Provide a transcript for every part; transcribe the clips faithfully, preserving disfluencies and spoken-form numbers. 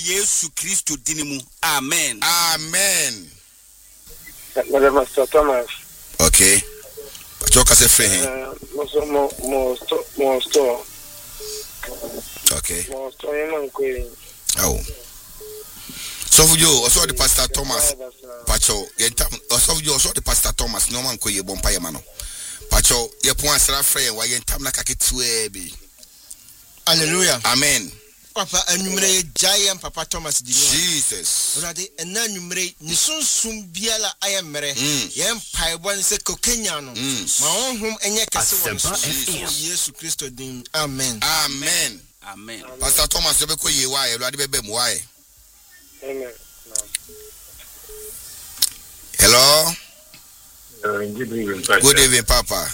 Yesu Kristo dinimu. Amen. Amen. Madam Master Thomas. Okay. Choka se free. Uh, mo mo store mo store. Okay. Mo store man ko. Oh. So for you, also the Pastor Thomas. Pacho, yentam. Also for you, also the Pastor Thomas. No man ko ye bompa ye mano. Pacho, ye po answer free. Wa yentam na kaketue bi. Hallelujah. Amen. Papa anumere giant Papa Thomas di Jesus. Orade ena anumere ni sunsum biala ayemere yem paibon se kokenya no ma honhom enye kase won Yesu Kristo din. Amen. Amen. Amen. Pastor Thomas be ko ye wa e Orade be be mu wa e. Amen. Hello. Uh, good evening, Good evening, Papa.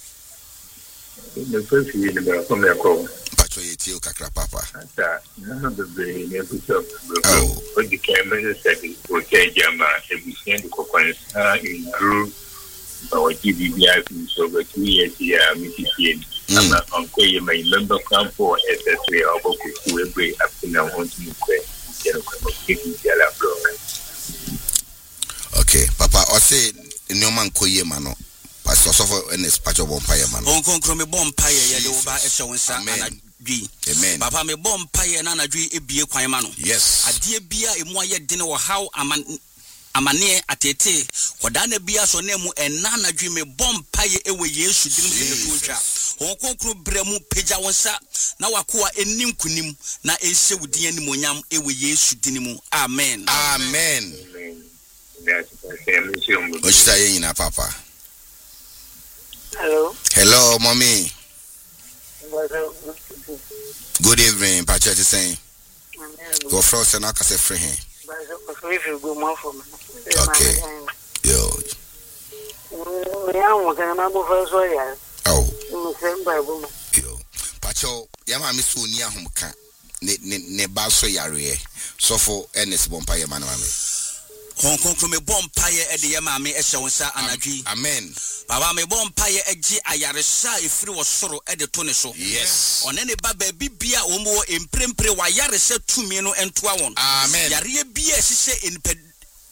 The first year the come here call. Pacho ye ti o kakra Papa. Ata na the be ne kuso. Oh. What the camera said o che jama e bi send ko kwan sa in group ba o G B B I so go two years here me ti see. Ama onko ye my member camp for S S A obo ku ebe apina want to kwe. Kero ko ke ki ala block. Okay, Papa, o say no man ko ye mano. Pastor Sofo N S Pacho bompa ye mano. On konkro me bompa ye ye de oba e hwe wonsa anadwi. Amen. Papa me bompa ye na anadwi ebie kwan ma no. Yes. Adie bia emu aye de ne wo how aman amane atete koda na bia so na mu ena anadwi me bompa ye ewe Yesu dinim se tutwa. On konkro bremu peja wonsa na wakoa enim kunim na ehye wudin animonyam ewe Yesu dinimu. Amen. Amen. That's O shita ye nyina Papa. Hello. Hello, mommy. Good evening, Pacho is saying. Go first and I can say free him. Okay. Yo. Oh. Yo. Pacho, yama mi so ni ahom ka. Ne ne ne ba so yare. So for Ernest bompa ye man mama. Hon konkro me bompa ye e de ye ma me e hye wonsa anadwi. Amen. Baba me bompa ye eji ayaresa efiri wo soro e de to ne so. Yes. One ne ba ba bibia wo mo emprempre wa yaresa tumi no entoa won. Amen. Yare bia hye enped